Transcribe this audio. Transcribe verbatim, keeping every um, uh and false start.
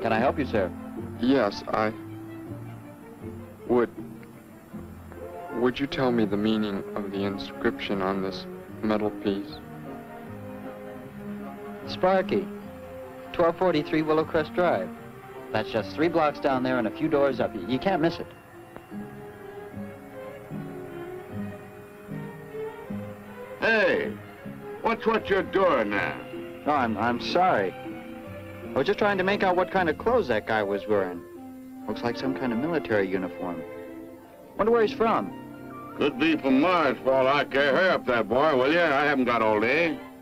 Can I help you, sir? Yes, I... Would... Would you tell me the meaning of the inscription on this metal piece? Sparky, twelve forty-three Willowcrest Drive. That's just three blocks down there and a few doors up. You, you can't miss it. Hey, what's what you're doing now? No, I'm, I'm sorry. I was just trying to make out what kind of clothes that guy was wearing. Looks like some kind of military uniform. Wonder where he's from. Could be from Mars for all I care. Hurry up there, boy, will you? I haven't got all day.